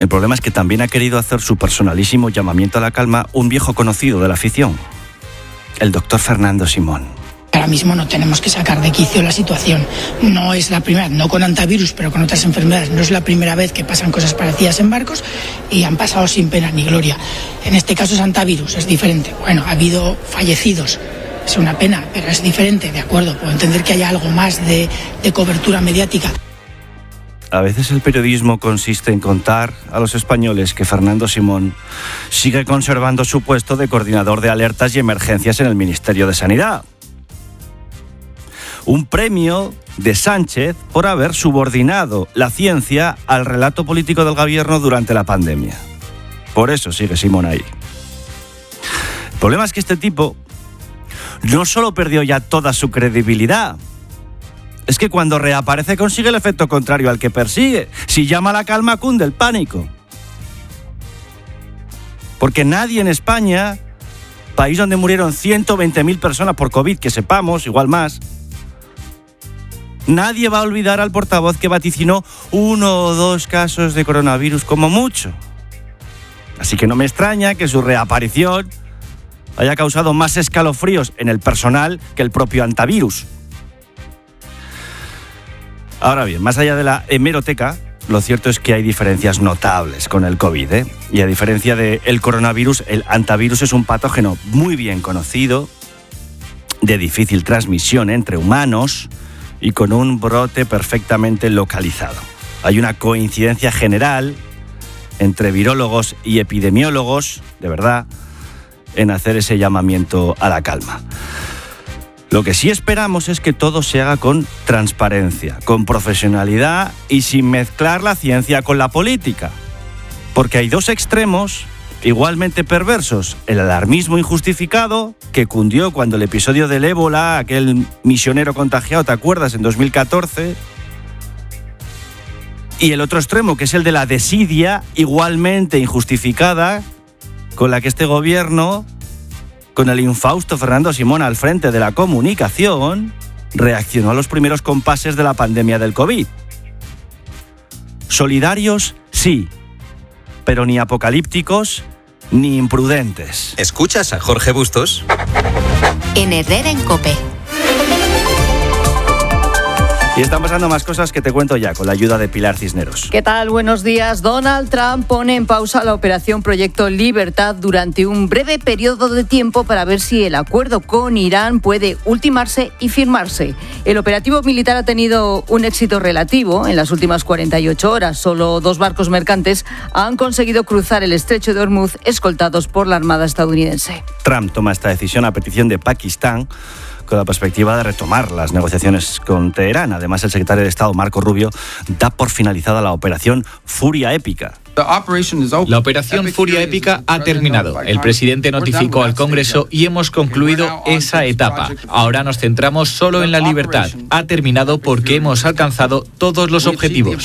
El problema es que también ha querido hacer su personalísimo llamamiento a la calma un viejo conocido de la afición, el doctor Fernando Simón. Ahora mismo no tenemos que sacar de quicio la situación. No es la primera, no con antivirus, pero con otras enfermedades. No es la primera vez que pasan cosas parecidas en barcos y han pasado sin pena ni gloria. En este caso es antivirus, es diferente. Bueno, ha habido fallecidos. Es una pena, pero es diferente, de acuerdo. Puedo entender que haya algo más de cobertura mediática. A veces el periodismo consiste en contar a los españoles que Fernando Simón sigue conservando su puesto de coordinador de alertas y emergencias en el Ministerio de Sanidad. Un premio de Sánchez por haber subordinado la ciencia al relato político del gobierno durante la pandemia. Por eso sigue Simón ahí. El problema es que este tipo no solo perdió ya toda su credibilidad, es que cuando reaparece consigue el efecto contrario al que persigue. Si llama a la calma, cunde el pánico. Porque nadie en España, país donde murieron 120.000 personas por COVID, que sepamos, igual más, nadie va a olvidar al portavoz que vaticinó 1 o 2 casos de coronavirus como mucho. Así que no me extraña que su reaparición haya causado más escalofríos en el personal que el propio antivirus. Ahora bien, más allá de la hemeroteca, lo cierto es que hay diferencias notables con el COVID, ¿eh? Y a diferencia del coronavirus, el antivirus es un patógeno muy bien conocido, de difícil transmisión entre humanos y con un brote perfectamente localizado. Hay una coincidencia general entre virólogos y epidemiólogos, de verdad, en hacer ese llamamiento a la calma. Lo que sí esperamos es que todo se haga con transparencia, con profesionalidad y sin mezclar la ciencia con la política. Porque hay 2 extremos igualmente perversos. El alarmismo injustificado, que cundió cuando el episodio del ébola, aquel misionero contagiado, ¿te acuerdas?, en 2014. Y el otro extremo, que es el de la desidia igualmente injustificada, con la que este gobierno, con el infausto Fernando Simón al frente de la comunicación, reaccionó a los primeros compases de la pandemia del COVID. Solidarios, sí, pero ni apocalípticos ni imprudentes. ¿Escuchas a Jorge Bustos? En Herrera en COPE. Y están pasando más cosas que te cuento ya, con la ayuda de Pilar Cisneros. ¿Qué tal? Buenos días. Donald Trump pone en pausa la operación Proyecto Libertad durante un breve periodo de tiempo para ver si el acuerdo con Irán puede ultimarse y firmarse. El operativo militar ha tenido un éxito relativo. En las últimas 48 horas, solo 2 barcos mercantes han conseguido cruzar el estrecho de Hormuz escoltados por la Armada estadounidense. Trump toma esta decisión a petición de Pakistán, con la perspectiva de retomar las negociaciones con Teherán. Además, el secretario de Estado, Marco Rubio, da por finalizada la operación Furia Épica. La operación Furia Épica ha terminado. El presidente notificó al Congreso y hemos concluido esa etapa. Ahora nos centramos solo en la libertad. Ha terminado porque hemos alcanzado todos los objetivos.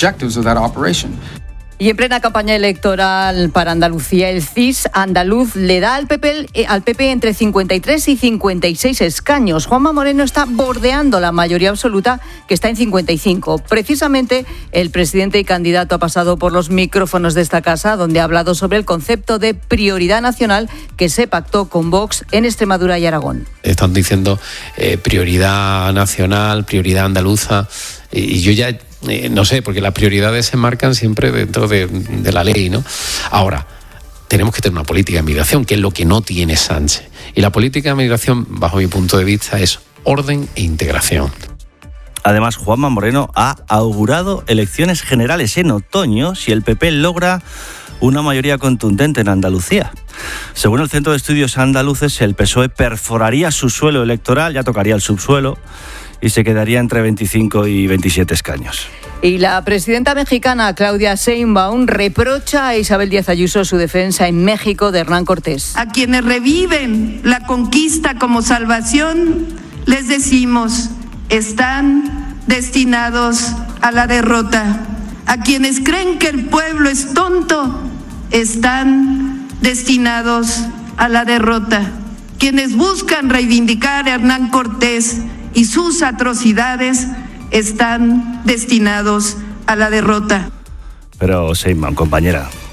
Y en plena campaña electoral para Andalucía, el CIS andaluz le da al PP entre 53 y 56 escaños. Juanma Moreno está bordeando la mayoría absoluta, que está en 55. Precisamente, el presidente y candidato ha pasado por los micrófonos de esta casa, donde ha hablado sobre el concepto de prioridad nacional que se pactó con Vox en Extremadura y Aragón. Están diciendo prioridad nacional, prioridad andaluza, y yo ya... no sé, porque las prioridades se marcan siempre dentro de la ley, ¿no? Ahora, tenemos que tener una política de migración, que es lo que no tiene Sánchez. Y la política de migración, bajo mi punto de vista, es orden e integración. Además, Juanma Moreno ha augurado elecciones generales en otoño si el PP logra una mayoría contundente en Andalucía. Según el Centro de Estudios Andaluces, el PSOE perforaría su suelo electoral, ya tocaría el subsuelo, y se quedaría entre 25 y 27 escaños. Y la presidenta mexicana Claudia Sheinbaum reprocha a Isabel Díaz Ayuso su defensa en México de Hernán Cortés. A quienes reviven la conquista como salvación, les decimos, están destinados a la derrota. A quienes creen que el pueblo es tonto, están destinados a la derrota. Quienes buscan reivindicar a Hernán Cortés y sus atrocidades están destinados a la derrota. Pero Sheinbaum, compañera,